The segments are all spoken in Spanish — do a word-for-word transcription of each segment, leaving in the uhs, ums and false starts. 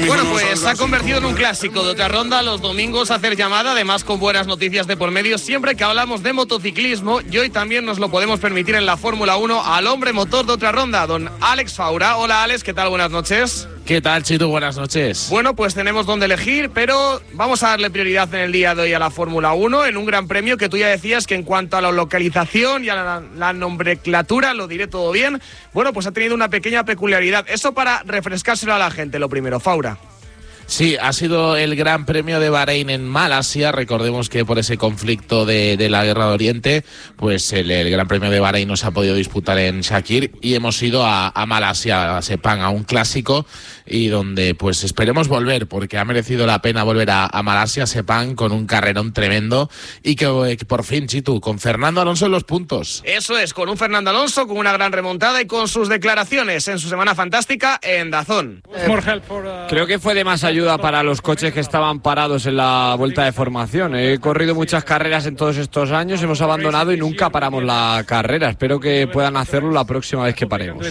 Bueno, pues se ha convertido en un clásico de otra ronda los domingos hacer llamada, además con buenas noticias de por medio, siempre que hablamos de motociclismo, y hoy también nos lo podemos permitir en la Fórmula uno al hombre motor de otra ronda, don Alex Faura. Hola Alex, ¿qué tal? Buenas noches. ¿Qué tal, Chitu? Buenas noches. Bueno, pues tenemos donde elegir, pero vamos a darle prioridad en el día de hoy a la Fórmula uno, en un gran premio que tú ya decías que en cuanto a la localización y a la, la nomenclatura, lo diré todo bien, bueno, pues ha tenido una pequeña peculiaridad. Eso para refrescárselo a la gente, lo primero, Faura. Sí, ha sido el Gran Premio de Bahrein en Malasia. Recordemos que por ese conflicto de, de la Guerra de Oriente, pues el, el Gran Premio de Bahrein no se ha podido disputar en Shakir y hemos ido a, a Malasia, a Sepang, a un clásico, y donde pues esperemos volver, porque ha merecido la pena volver a, a Malasia, Sepang, con un carrerón tremendo y que, que por fin, Chitu, con Fernando Alonso en los puntos. Eso es, con un Fernando Alonso, con una gran remontada y con sus declaraciones en su semana fantástica en DAZN. Creo que fue de más ayuda para los coches que estaban parados en la vuelta de formación. He corrido muchas carreras en todos estos años, hemos abandonado y nunca paramos la carrera. Espero que puedan hacerlo la próxima vez que paremos.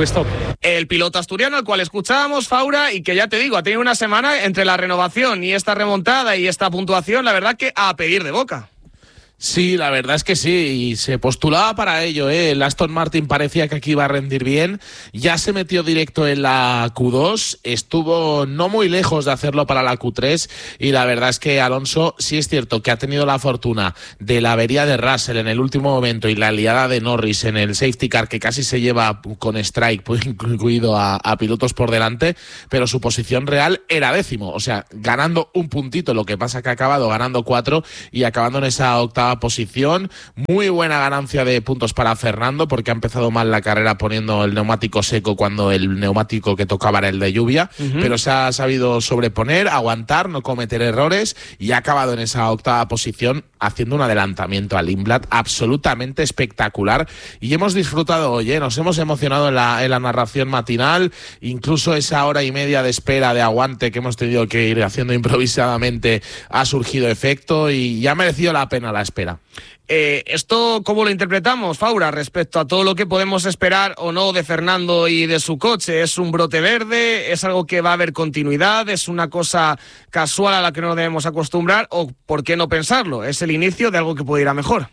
El piloto asturiano al cual escuchábamos, Faura, y que ya te digo, ha tenido una semana entre la renovación y esta remontada y esta puntuación, la verdad que a pedir de boca. Sí, la verdad es que sí, y se postulaba para ello, ¿eh? El Aston Martin parecía que aquí iba a rendir bien, ya se metió directo en la Q dos, estuvo no muy lejos de hacerlo para la Q tres, y la verdad es que Alonso sí es cierto que ha tenido la fortuna de la avería de Russell en el último momento y la liada de Norris en el safety car, que casi se lleva con strike, pues incluido a, a pilotos por delante, pero su posición real era décimo, o sea, ganando un puntito, lo que pasa que ha acabado ganando cuatro y acabando en esa octava posición. Muy buena ganancia de puntos para Fernando, porque ha empezado mal la carrera poniendo el neumático seco cuando el neumático que tocaba era el de lluvia, uh-huh. pero se ha sabido sobreponer, aguantar, no cometer errores y ha acabado en esa octava posición haciendo un adelantamiento al Lindblad absolutamente espectacular, y hemos disfrutado hoy, ¿eh? Nos hemos emocionado en la, en la narración matinal, incluso esa hora y media de espera, de aguante que hemos tenido que ir haciendo improvisadamente ha surgido efecto y, y ha merecido la pena la espera. Eh, ¿Esto cómo lo interpretamos, Faura, respecto a todo lo que podemos esperar o no de Fernando y de su coche? ¿Es un brote verde? ¿Es algo que va a haber continuidad? ¿Es una cosa casual a la que no debemos acostumbrar? ¿O por qué no pensarlo? ¿Es el inicio de algo que puede ir a mejor?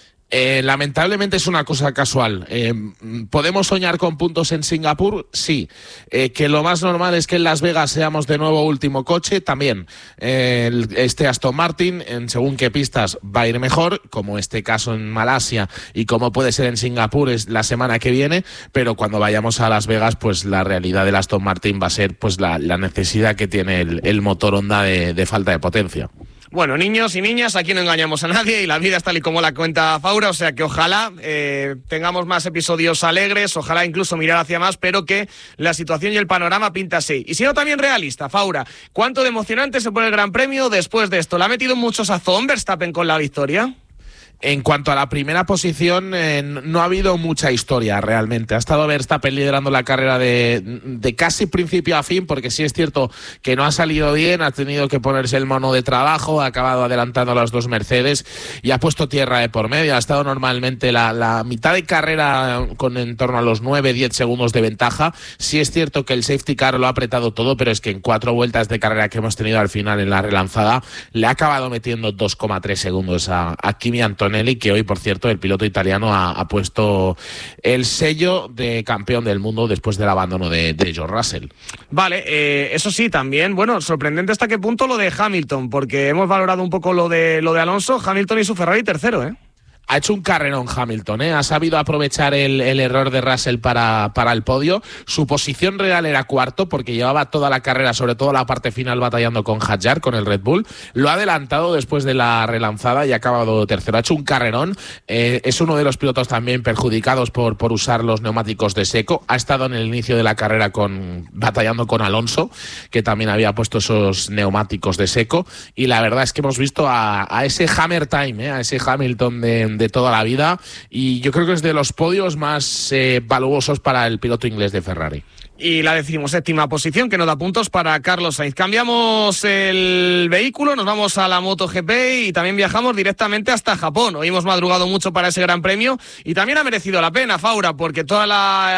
Eh, lamentablemente es una cosa casual. Eh, ¿Podemos soñar con puntos en Singapur? Sí. Eh, ¿Que lo más normal es que en Las Vegas seamos de nuevo último coche? También. Eh, este Aston Martin, en según qué pistas, va a ir mejor, como este caso en Malasia y como puede ser en Singapur es la semana que viene, pero cuando vayamos a Las Vegas, pues la realidad del Aston Martin va a ser pues la, la necesidad que tiene el, el motor Honda de, de falta de potencia. Bueno, niños y niñas, aquí no engañamos a nadie y la vida es tal y como la cuenta Faura, o sea que ojalá eh, tengamos más episodios alegres, ojalá incluso mirar hacia más, pero que la situación y el panorama pinta así. Y siendo también realista, Faura, ¿cuánto de emocionante se pone el Gran Premio después de esto? ¿Le ha metido mucho sazón Verstappen con la victoria? En cuanto a la primera posición, eh, no ha habido mucha historia realmente. Ha estado Verstappen liderando la carrera de, de casi principio a fin, porque sí es cierto que no ha salido bien, ha tenido que ponerse el mono de trabajo, ha acabado adelantando a los dos Mercedes y ha puesto tierra de por medio. Ha estado normalmente la, la mitad de carrera con en torno a los nueve diez segundos de ventaja. Sí es cierto que el safety car lo ha apretado todo, pero es que en cuatro vueltas de carrera que hemos tenido al final en la relanzada, le ha acabado metiendo dos coma tres segundos a, a Kimi Antonelli, que hoy, por cierto, el piloto italiano ha, ha puesto el sello de campeón del mundo después del abandono de, de George Russell. Vale, eh, eso sí, también, bueno, sorprendente hasta qué punto lo de Hamilton, porque hemos valorado un poco lo de, lo de Alonso, Hamilton y su Ferrari tercero, ¿eh? Ha hecho un carrerón Hamilton, ¿eh? Ha sabido aprovechar el, el error de Russell para, para el podio. Su posición real era cuarto, porque llevaba toda la carrera, sobre todo la parte final, batallando con Hadjar, con el Red Bull. Lo ha adelantado después de la relanzada y ha acabado tercero. Ha hecho un carrerón. Eh, es uno de los pilotos también perjudicados por, por usar los neumáticos de seco. Ha estado en el inicio de la carrera con, batallando con Alonso, que también había puesto esos neumáticos de seco. Y la verdad es que hemos visto a, a ese Hammer Time, ¿eh? A ese Hamilton de de toda la vida, y yo creo que es de los podios más eh, valuosos para el piloto inglés de Ferrari. Y la decimoséptima posición, que nos da puntos para Carlos Sainz. Cambiamos el vehículo, nos vamos a la MotoGP y también viajamos directamente hasta Japón. Hoy hemos madrugado mucho para ese Gran Premio y también ha merecido la pena, Faura, porque toda la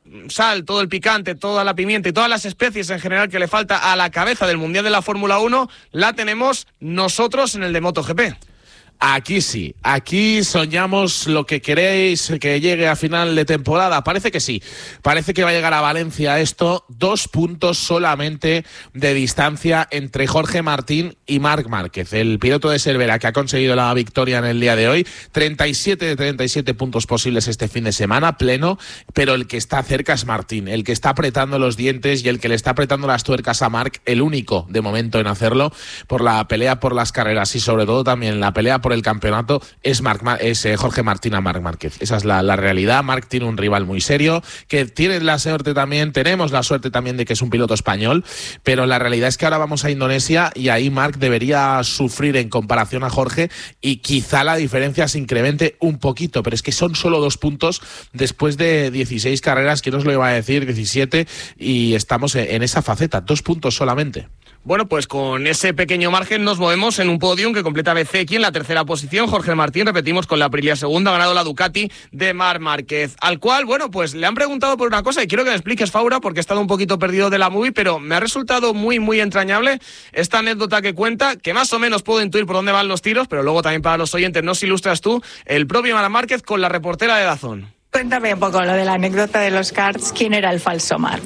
sal, todo el picante, toda la pimienta y todas las especies en general que le falta a la cabeza del Mundial de la Fórmula uno, la tenemos nosotros en el de MotoGP. Aquí sí, aquí soñamos lo que queréis que llegue a final de temporada. Parece que sí, parece que va a llegar a Valencia esto. Dos puntos solamente de distancia entre Jorge Martín y Marc Márquez, el piloto de Cervera que ha conseguido la victoria en el día de hoy. treinta y siete de treinta y siete puntos posibles este fin de semana, pleno, pero el que está cerca es Martín, el que está apretando los dientes y el que le está apretando las tuercas a Marc, el único de momento en hacerlo, por la pelea por las carreras y sobre todo también la pelea por el campeonato es, Marc, es eh, Jorge Martín a Marc Márquez. Esa es la, la realidad. Marc tiene un rival muy serio, que tiene la suerte también, tenemos la suerte también de que es un piloto español, pero la realidad es que ahora vamos a Indonesia y ahí Marc debería sufrir en comparación a Jorge y quizá la diferencia se incremente un poquito, pero es que son solo dos puntos después de dieciséis carreras, ¿quién os lo iba a decir? diecisiete, y estamos en esa faceta, dos puntos solamente. Bueno, pues con ese pequeño margen nos movemos en un podium que completa Bezzecchi en la tercera posición. Jorge Martín, repetimos, con la Aprilia segunda, ha ganado la Ducati de Marc Márquez, al cual, bueno, pues le han preguntado por una cosa y quiero que me expliques, Faura, porque he estado un poquito perdido de la movie, pero me ha resultado muy, muy entrañable esta anécdota que cuenta, que más o menos puedo intuir por dónde van los tiros, pero luego también para los oyentes nos ilustras tú, el propio Marc Márquez con la reportera de DAZN. Cuéntame un poco lo de la anécdota de los karts. ¿Quién era el falso Marc?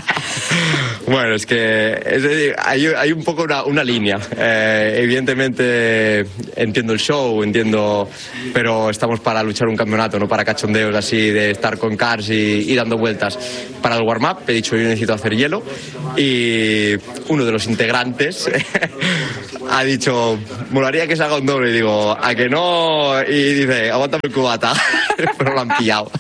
Bueno, es que es decir, hay, hay un poco una, una línea. Eh, evidentemente entiendo el show, entiendo, pero estamos para luchar un campeonato, no para cachondeos así de estar con cars y, y dando vueltas. Para el warm-up he dicho yo necesito hacer hielo y uno de los integrantes ha dicho, molaría que se haga un doble, y digo, ¿a que no? Y dice, aguántame el cubata. Pero lo han pillado.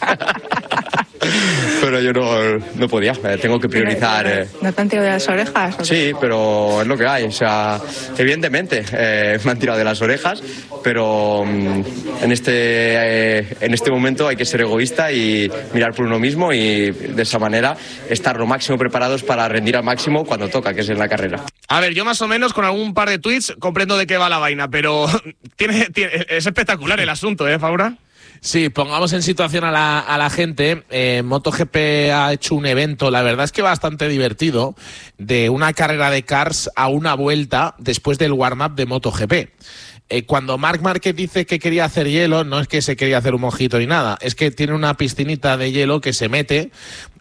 Pero yo no, no podía, tengo que priorizar. Eh. ¿No te han tirado de las orejas? Sí, pero es lo que hay. O sea, evidentemente eh, me han tirado de las orejas, pero mm, en este eh, en este momento hay que ser egoísta y mirar por uno mismo y de esa manera estar lo máximo preparados para rendir al máximo cuando toca, que es en la carrera. A ver, yo más o menos con algún par de tweets comprendo de qué va la vaina, pero tiene, tiene, es espectacular el asunto, ¿eh, Faura? Sí, pongamos en situación a la, a la gente. Eh, MotoGP ha hecho un evento, la verdad es que bastante divertido, de una carrera de cars a una vuelta después del warm-up de MotoGP. Eh, cuando Marc Márquez dice que quería hacer hielo, no es que se quería hacer un mojito ni nada, es que tiene una piscinita de hielo que se mete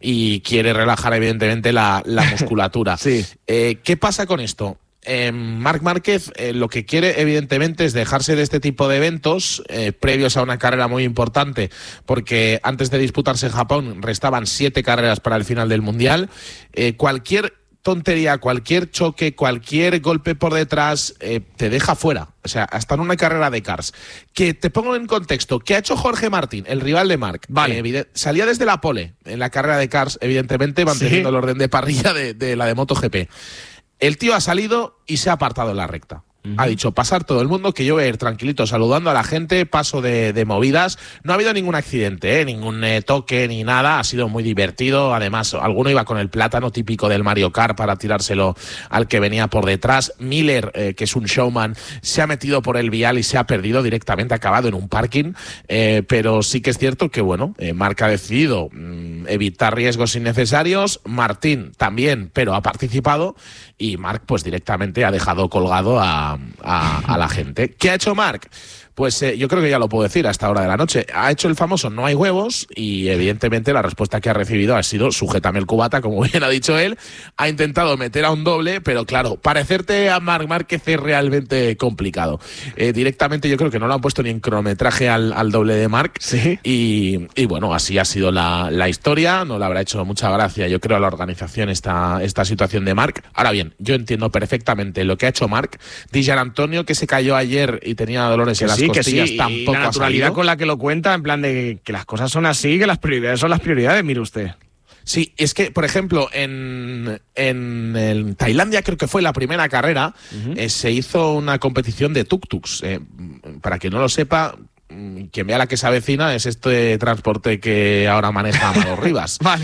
y quiere relajar evidentemente la, la musculatura. Sí. Eh, ¿Qué pasa con esto? Eh, Marc Márquez eh, lo que quiere evidentemente es dejarse de este tipo de eventos eh, previos a una carrera muy importante, porque antes de disputarse en Japón restaban siete carreras para el final del Mundial. Eh, cualquier tontería, cualquier choque, cualquier golpe por detrás eh, te deja fuera, o sea, hasta en una carrera de cars. Que te pongo en contexto, ¿qué ha hecho Jorge Martín, el rival de Marc? Vale. Eh, salía desde la pole en la carrera de cars, evidentemente manteniendo ¿Sí? el orden de parrilla de, de la de MotoGP. El tío ha salido y se ha apartado en la recta. Uh-huh. Ha dicho, pasar todo el mundo, que yo voy a ir tranquilito saludando a la gente, paso de, de movidas. No ha habido ningún accidente, ¿eh? ningún eh, toque ni nada, ha sido muy divertido. Además, alguno iba con el plátano típico del Mario Kart para tirárselo al que venía por detrás. Miller, eh, que es un showman, se ha metido por el vial y se ha perdido directamente, ha acabado en un parking. Eh, pero sí que es cierto que, bueno, eh, Marc ha decidido mmm, evitar riesgos innecesarios. Martín también, pero ha participado. Y Marc, pues directamente ha dejado colgado a, a, a la gente. ¿Qué ha hecho Marc? Pues eh, yo creo que ya lo puedo decir a esta hora de la noche. Ha hecho el famoso no hay huevos y evidentemente la respuesta que ha recibido ha sido sujétame el cubata, como bien ha dicho él. Ha intentado meter a un doble, pero claro, parecerte a Marc Márquez es realmente complicado. Eh, directamente yo creo que no lo han puesto ni en cronometraje al, al doble de Marc. ¿Sí? Y, y bueno, así ha sido la, la historia. No le habrá hecho mucha gracia, yo creo, a la organización esta, esta situación de Marc. Ahora bien, yo entiendo perfectamente lo que ha hecho Marc. Di Gianantonio, que se cayó ayer y tenía dolores en las sí, costillas, que sí, tampoco y la naturalidad con la que lo cuenta, en plan de que las cosas son así, que las prioridades son las prioridades, mire usted. Sí, es que, por ejemplo, en, en, en Tailandia, creo que fue la primera carrera, uh-huh. eh, se hizo una competición de tuk-tuks. Eh, para quien no lo sepa, quien vea la que se avecina es este transporte que ahora maneja Amado Rivas. Vale.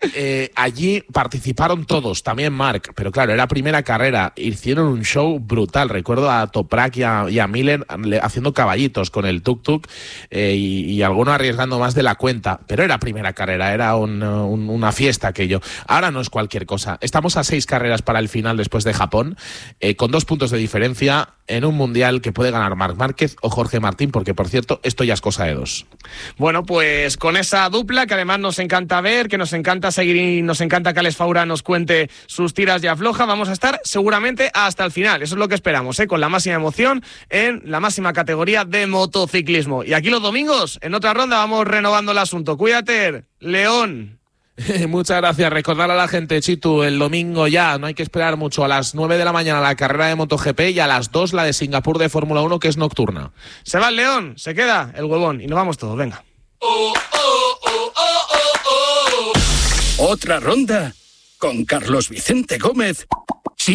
Eh, allí participaron todos, también Marc, pero claro, era primera carrera, hicieron un show brutal. Recuerdo a Toprak y a, y a Miller haciendo caballitos con el tuk-tuk eh, y, y algunos arriesgando más de la cuenta, pero era primera carrera, era un, un, una fiesta aquello. Ahora no es cualquier cosa. Estamos a seis carreras para el final después de Japón, eh, con dos puntos de diferencia en un mundial que puede ganar Marc Márquez o Jorge Martín, porque por cierto, esto ya es cosa de dos. Bueno, pues con esa dupla que además nos encanta ver, que nos encanta seguir y nos encanta que Alex Faura nos cuente sus tiras y afloja, vamos a estar seguramente hasta el final. Eso es lo que esperamos, ¿eh? Con la máxima emoción en la máxima categoría de motociclismo. Y aquí los domingos, en otra ronda, vamos renovando el asunto. Cuídate, León. Muchas gracias. Recordar a la gente, Chitu, el domingo ya, no hay que esperar mucho. A las nueve de la mañana la carrera de MotoGP y a las dos la de Singapur de Fórmula uno, que es nocturna. Se va el León, se queda el huevón y nos vamos todos, venga. Oh, oh, oh, oh, oh, oh. Otra ronda con Carlos Vicente Gómez